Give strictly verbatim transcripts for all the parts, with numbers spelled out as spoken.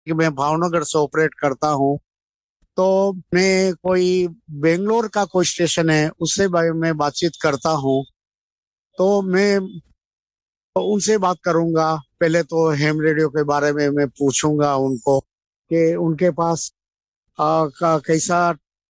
कि मैं भावनगर से ऑपरेट करता हूँ, तो मैं कोई बेंगलोर का कोई स्टेशन है उससे भाई मैं बातचीत करता हूँ, तो मैं उनसे बात करूंगा। पहले तो हैम रेडियो के बारे में मैं पूछूंगा उनको कि उनके पास आ, का, कैसा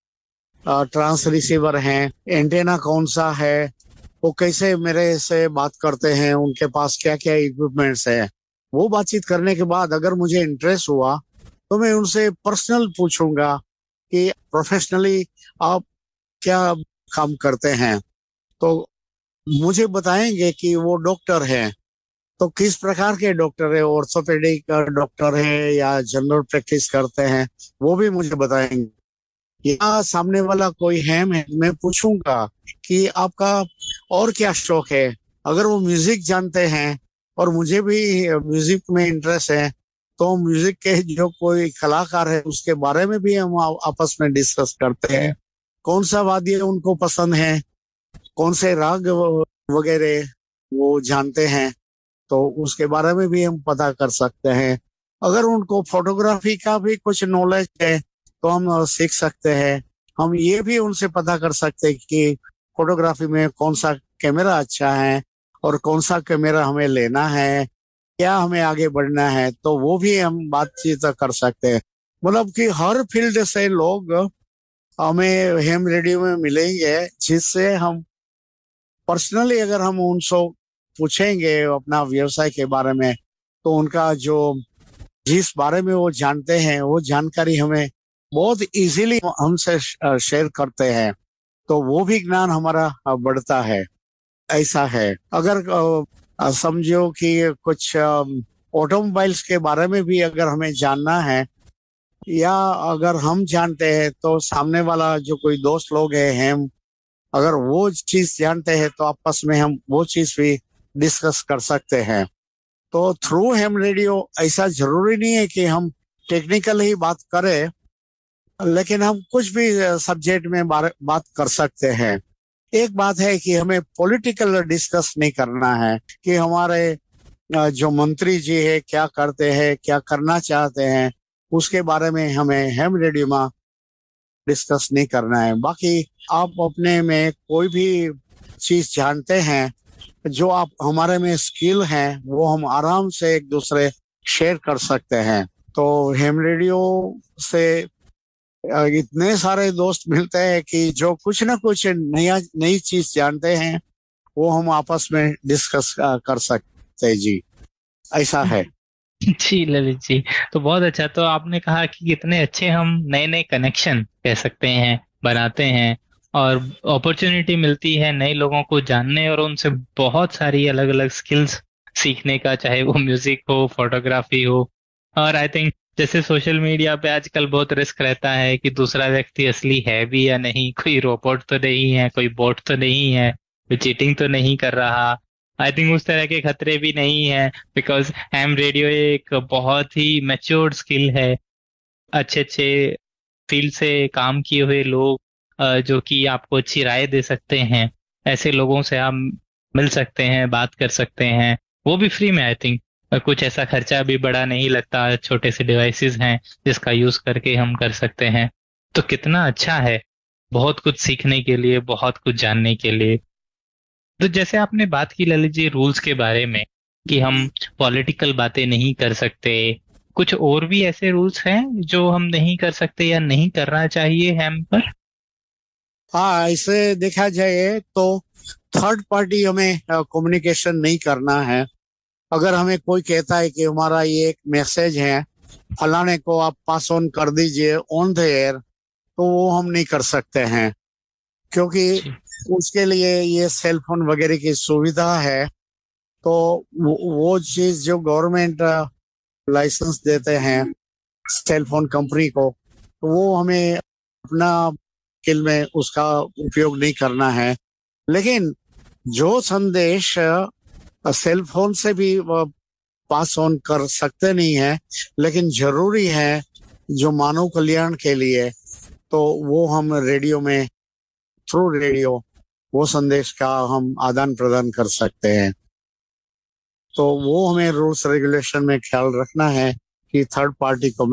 ट्रांस रिसीवर है, एंटेना कौन सा है, वो कैसे मेरे से बात करते हैं, उनके पास क्या क्या इक्विपमेंट्स है। वो बातचीत करने के बाद अगर मुझे इंटरेस्ट हुआ तो मैं उनसे पर्सनल पूछूंगा कि प्रोफेशनली आप क्या काम करते हैं। तो मुझे बताएंगे कि वो डॉक्टर हैं, तो किस प्रकार के डॉक्टर है, ऑर्थोपेडिक डॉक्टर है या जनरल प्रैक्टिस करते हैं, वो भी मुझे बताएंगे। या सामने वाला कोई है, मैं मैं पूछूंगा कि आपका और क्या शौक है। अगर वो म्यूजिक जानते हैं और मुझे भी म्यूजिक में इंटरेस्ट है, तो म्यूजिक के जो कोई कलाकार है उसके बारे में भी हम आ- आपस में डिस्कस करते हैं। कौन सा वाद्य उनको पसंद है, कौन से राग व- वगैरह वो जानते हैं, तो उसके बारे में भी हम पता कर सकते हैं। अगर उनको फोटोग्राफी का भी कुछ नॉलेज है तो हम अ, सीख सकते हैं। हम ये भी उनसे पता कर सकते हैं कि फोटोग्राफी में कौन सा कैमरा अच्छा है और कौन सा कैमरा हमें लेना है, क्या हमें आगे बढ़ना है, तो वो भी हम बातचीत कर सकते हैं। मतलब कि हर फील्ड से लोग हमें हेम रेडियो में मिलेंगे, जिससे हम पर्सनली अगर हम उनसे पूछेंगे अपना व्यवसाय के बारे में, तो उनका जो जिस बारे में वो जानते हैं वो जानकारी हमें बहुत इजीली हमसे शेयर करते हैं, तो वो भी ज्ञान हमारा अ, बढ़ता है। ऐसा है। अगर अ, समझो कि कुछ ऑटोमोबाइल्स के बारे में भी अगर हमें जानना है, या अगर हम जानते हैं तो सामने वाला जो कोई दोस्त लोग हैं, हम अगर वो चीज जानते हैं तो आपस में हम वो चीज भी डिस्कस कर सकते हैं। तो थ्रू हेम रेडियो ऐसा जरूरी नहीं है कि हम टेक्निकल ही बात करें, लेकिन हम कुछ भी सब्जेक्ट में बार, बात कर सकते हैं। एक बात है कि हमें पॉलिटिकल डिस्कस नहीं करना है कि हमारे अ, जो मंत्री जी है क्या करते हैं, क्या करना चाहते हैं, उसके बारे में हमें हेम रेडियो में डिस्कस नहीं करना है। बाकी आप अपने में कोई भी चीज जानते हैं, जो आप हमारे में स्किल है, वो हम आराम से एक दूसरे शेयर कर सकते हैं। तो हेम रेडियो से अ, इतने सारे दोस्त मिलते हैं कि जो कुछ ना कुछ नया नई चीज जानते हैं, वो हम आपस में डिस्कस कर सकते हैं जी। ऐसा है। जी ललित जी, तो बहुत अच्छा। तो आपने कहा कि कितने अच्छे हम नए नए कनेक्शन कह सकते हैं बनाते हैं, और अपॉर्चुनिटी मिलती है नए लोगों को जानने और उनसे बहुत सारी अलग अलग स्किल्स सीखने का, चाहे वो म्यूजिक हो, फोटोग्राफी हो। और आई थिंक जैसे सोशल मीडिया पे आजकल बहुत रिस्क रहता है कि दूसरा व्यक्ति असली है भी या नहीं, कोई रोबोट तो नहीं है, कोई बोट तो नहीं है, कोई चीटिंग तो नहीं कर रहा। आई थिंक उस तरह के खतरे भी नहीं है, बिकॉज हैम रेडियो एक बहुत ही मैच्योर्ड स्किल है। अच्छे अच्छे फील्ड से काम किए हुए लोग अ, जो कि आपको अच्छी राय दे सकते हैं, ऐसे लोगों से आप मिल सकते हैं, बात कर सकते हैं, वो भी फ्री में। आई थिंक कुछ ऐसा खर्चा भी बड़ा नहीं लगता, छोटे से डिवाइसेस हैं जिसका यूज करके हम कर सकते हैं। तो कितना अच्छा है, बहुत कुछ सीखने के लिए, बहुत कुछ जानने के लिए। तो जैसे आपने बात की ललित जी रूल्स के बारे में, कि हम पॉलिटिकल बातें नहीं कर सकते, कुछ और भी ऐसे रूल्स हैं जो हम नहीं कर सकते या नहीं करना चाहिए हम पर? हाँ, ऐसे देखा जाए तो थर्ड पार्टी हमें कम्युनिकेशन नहीं करना है। अगर हमें कोई कहता है कि हमारा ये एक मैसेज है, फलाने को आप पास ऑन कर दीजिए ऑन द एयर, तो वो हम नहीं कर सकते हैं, क्योंकि जी। उसके लिए ये सेल फोन वगैरह की सुविधा है। तो वो, वो चीज जो गवर्नमेंट लाइसेंस देते हैं सेल फोन कंपनी को, तो वो हमें अपना स्किल में उसका उपयोग नहीं करना है। लेकिन जो संदेश सेल फोन से भी पास ऑन कर सकते नहीं है, लेकिन जरूरी है जो मानव कल्याण के लिए, तो वो हम रेडियो में, थ्रू रेडियो, वो संदेश का हम आदान प्रदान कर सकते हैं। तो वो हमें रूल्स रेगुलेशन में ख्याल रखना है कि थर्ड पार्टी को